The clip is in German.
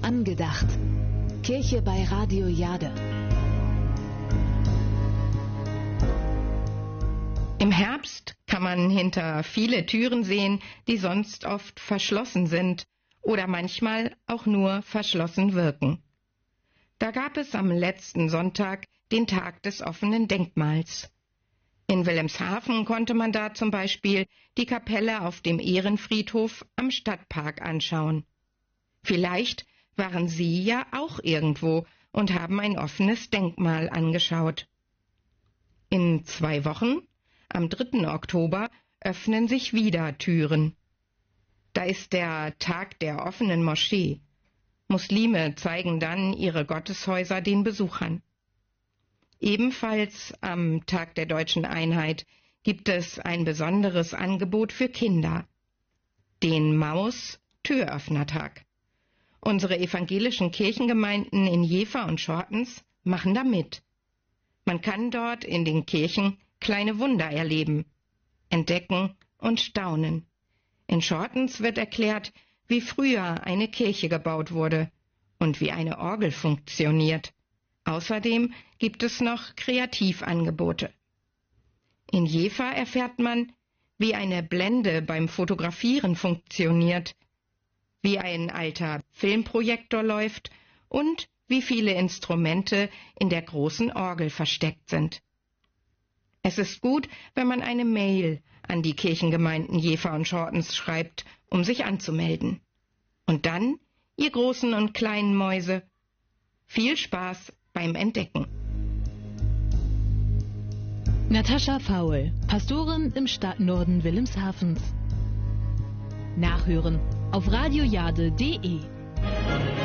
Angedacht. Kirche bei Radio Jade. Im Herbst kann man hinter viele Türen sehen, die sonst oft verschlossen sind oder manchmal auch nur verschlossen wirken. Da gab es am letzten Sonntag den Tag des offenen Denkmals. In Wilhelmshaven konnte man da zum Beispiel die Kapelle auf dem Ehrenfriedhof am Stadtpark anschauen. Vielleicht waren Sie ja auch irgendwo und haben ein offenes Denkmal angeschaut. In 2 Wochen, am 3. Oktober, öffnen sich wieder Türen. Da ist der Tag der offenen Moschee. Muslime zeigen dann ihre Gotteshäuser den Besuchern. Ebenfalls am Tag der Deutschen Einheit gibt es ein besonderes Angebot für Kinder, den Maus-Türöffnertag. Unsere evangelischen Kirchengemeinden in Jever und Schortens machen da mit. Man kann dort in den Kirchen kleine Wunder erleben, entdecken und staunen. In Schortens wird erklärt, wie früher eine Kirche gebaut wurde und wie eine Orgel funktioniert. Außerdem gibt es noch Kreativangebote. In Jever erfährt man, wie eine Blende beim Fotografieren funktioniert, wie ein alter Filmprojektor läuft und wie viele Instrumente in der großen Orgel versteckt sind. Es ist gut, wenn man eine Mail an die Kirchengemeinden Jever und Schortens schreibt, um sich anzumelden. Und dann, ihr großen und kleinen Mäuse, viel Spaß beim Entdecken. Natascha Faul, Pastorin im Stadtnorden Wilhelmshavens. Nachhören auf radiojade.de.